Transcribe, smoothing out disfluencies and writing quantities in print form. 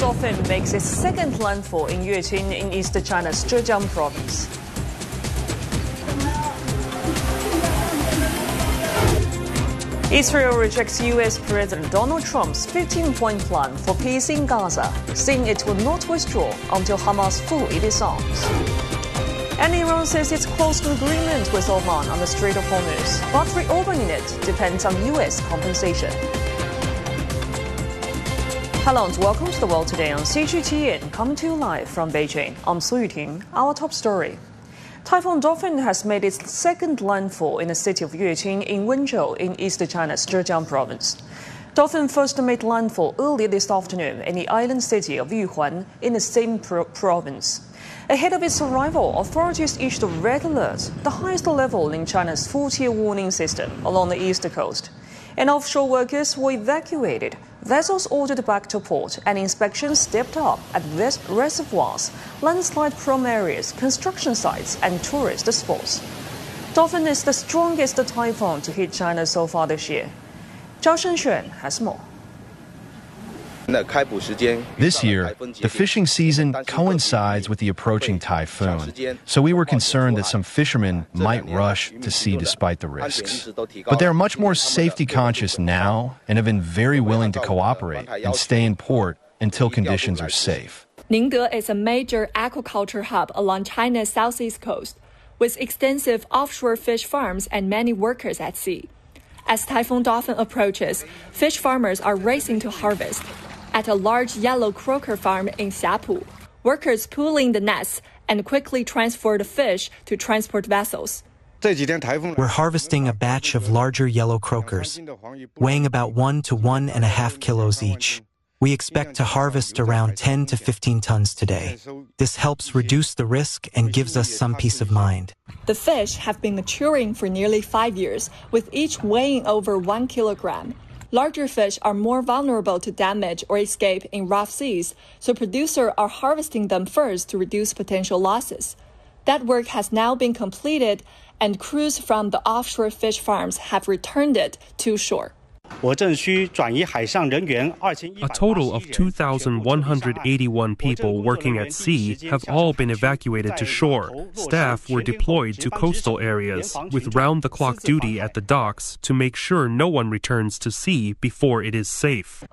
dolphin makes its second landfall in Yueqing in East China's Zhejiang province. Israel rejects U.S. President Donald Trump's 15-point plan for peace in Gaza, saying it will not withdraw until Hamas fully disarms. And Iran says it's close to agreement with Oman on the Strait of Hormuz, but reopening it depends on U.S. compensation. Hello and welcome to The World Today on CGTN, coming to you live from Beijing. I'm Su Yuting. Our top story. Typhoon Dolphin has made its second landfall in the city of Yueqing in Wenzhou in East China's Zhejiang province. Dolphin first made landfall early this afternoon in the island city of Yuhuan in the same province. Ahead of its arrival, authorities issued a red alert, the highest level in China's 4-tier warning system along the east coast. And offshore workers were evacuated, vessels ordered back to port, and inspections stepped up at reservoirs, landslide-prone areas, construction sites, and tourist spots. Dolphin is the strongest typhoon to hit China so far this year. Zhao Shenshuan has more. This year, the fishing season coincides with the approaching typhoon, so we were concerned that some fishermen might rush to sea despite the risks. But they are much more safety conscious now and have been very willing to cooperate and stay in port until conditions are safe. Ningde is a major aquaculture hub along China's southeast coast, with extensive offshore fish farms and many workers at sea. As Typhoon Dolphin approaches, fish farmers are racing to harvest. At a large yellow croaker farm in Xiapu, workers pull in the nets and quickly transfer the fish to transport vessels. We're harvesting a batch of larger yellow croakers, weighing about 1 to 1.5 kilos each. We expect to harvest around 10 to 15 tons today. This helps reduce the risk and gives us some peace of mind. The fish have been maturing for nearly 5 years, with each weighing over 1 kilogram. Larger fish are more vulnerable to damage or escape in rough seas, so producers are harvesting them first to reduce potential losses. That work has now been completed, and crews from the offshore fish farms have returned it to shore. A total of 2,181 people working at sea have all been evacuated to shore. Staff were deployed to coastal areas with round-the-clock duty at the docks to make sure no one returns to sea before it is safe.